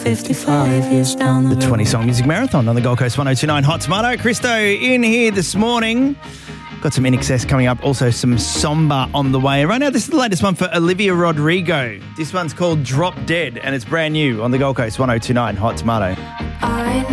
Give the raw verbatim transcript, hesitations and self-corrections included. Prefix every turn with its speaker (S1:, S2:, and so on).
S1: fifty-five years down the
S2: The twenty-song music marathon on the Gold Coast one oh two nine Hot Tomato. Christo in here this morning. Got some I N X S coming up, also some Somber on the way. Right now, this is the latest one for Olivia Rodrigo. This one's called Drop Dead, and it's brand new on the Gold Coast one oh two nine Hot Tomato.
S1: I